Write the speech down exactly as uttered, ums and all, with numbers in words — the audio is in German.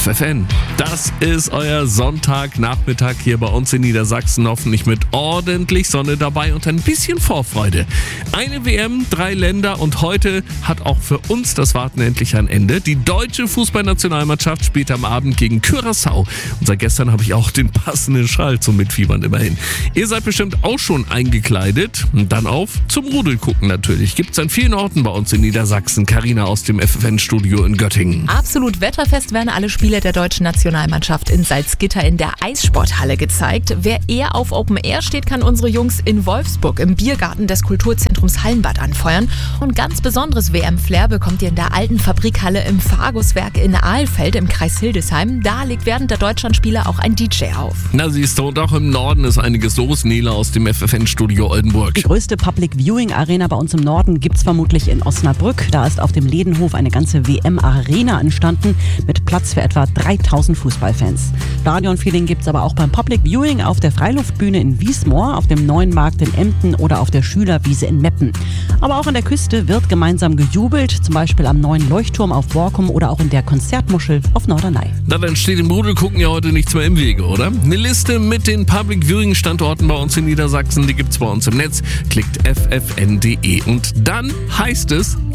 F F N. Das ist euer Sonntagnachmittag hier bei uns in Niedersachsen, hoffentlich mit ordentlich Sonne dabei und ein bisschen Vorfreude. Eine W M, drei Länder und heute hat auch für uns das Warten endlich ein Ende. Die deutsche Fußballnationalmannschaft spielt am Abend gegen Curaçao. Und seit gestern habe ich auch den passenden Schal zum Mitfiebern immerhin. Ihr seid bestimmt auch schon eingekleidet. Und dann auf zum Rudel gucken natürlich. Gibt's an vielen Orten bei uns in Niedersachsen. Carina aus dem F F N-Studio in Göttingen. Absolut wetterfest werden alle Spiele der deutschen Nationalmannschaft in Salzgitter in der Eissporthalle gezeigt. Wer eher auf Open Air steht, kann unsere Jungs in Wolfsburg im Biergarten des Kulturzentrums Hallenbad anfeuern. Und ganz besonderes W M-Flair bekommt ihr in der alten Fabrikhalle im Farguswerk in Ahlfeld im Kreis Hildesheim. Da legt während der Deutschlandspiele auch ein D J auf. Na siehst du, und auch im Norden ist einiges los. Nela aus dem F F N-Studio Oldenburg. Die größte Public Viewing Arena bei uns im Norden gibt's vermutlich in Osnabrück. Da ist auf dem Ledenhof eine ganze W M-Arena entstanden mit Platz für etwa dreitausend Fußballfans. Stadionfeeling gibt's aber auch beim Public Viewing auf der Freiluftbühne in Wiesmoor, auf dem Neuen Markt in Emden oder auf der Schülerwiese in Meppen. Aber auch an der Küste wird gemeinsam gejubelt, zum Beispiel am neuen Leuchtturm auf Borkum oder auch in der Konzertmuschel auf Norderney. Na, dann steht im Rudel gucken ja heute nichts mehr im Wege, oder? Eine Liste mit den Public Viewing Standorten bei uns in Niedersachsen, die gibt's bei uns im Netz. Klickt f f n punkt d e und dann heißt es